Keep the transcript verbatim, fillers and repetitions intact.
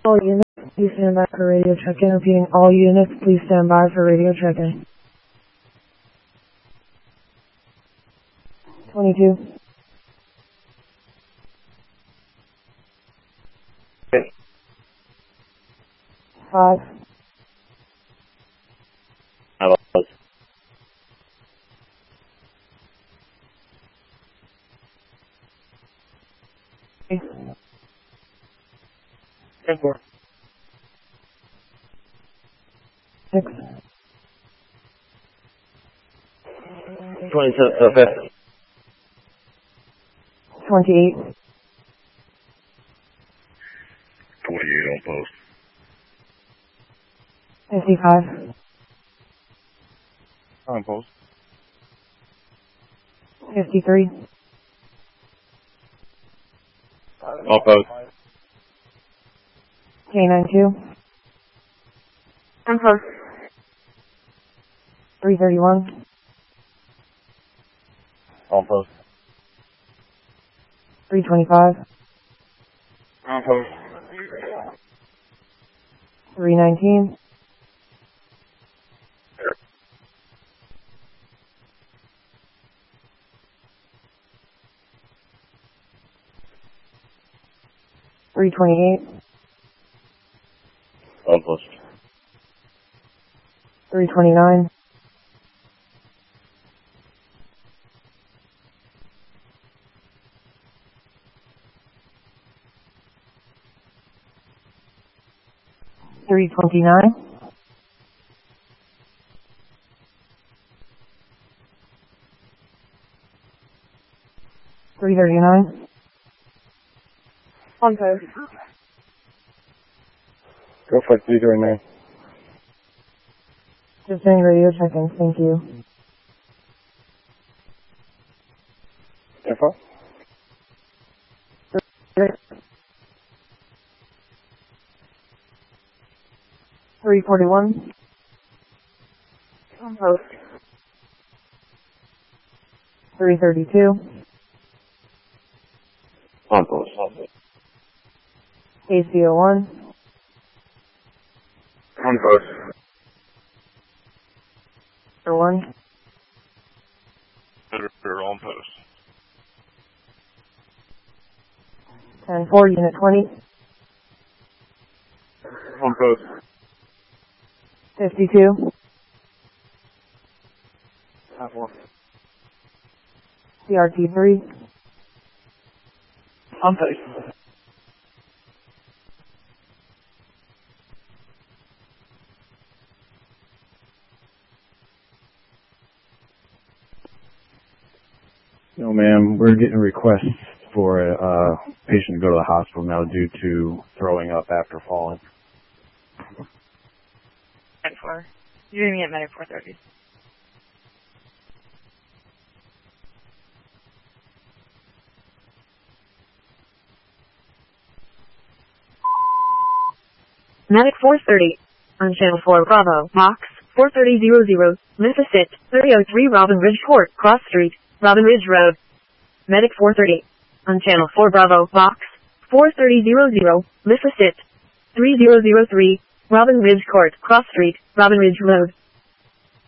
All units, please stand by for radio check-in. Repeating, all units, please stand by for radio check-in. twenty-two. Okay. five. I was. ten four. six. twenty-seven, uh, fifty. twenty-eight. twenty-eight on post. fifty-five. On post. fifty-three. On post. K ninety-two. On post. three thirty-one. On post. three twenty-five. On post. three nineteen. three twenty-eight. On post. three twenty-nine. three twenty-nine. three thirty-nine. On post. Go for three thirty-nine. Just doing radio check-in. Thank you. Info? three forty-one. On post. three thirty-two. On post. A C O one. On post. or one. They're on post. ten four, unit twenty. On post. fifty-two. ten four. C R T three. On post. No, ma'am. We're getting requests for a uh, patient to go to the hospital now due to throwing up after falling. ten four. You're going to be at Medic four thirty. Medic four thirty. On channel four Bravo, box four thirty zero zero, Mississippi, thirty oh three Robin Ridge Court, Cross Street, Robin Ridge Road. Medic four thirty. On channel four Bravo, box four thirty zero zero, Mississippi, three zero zero three, Robin Ridge Court, Cross Street, Robin Ridge Road.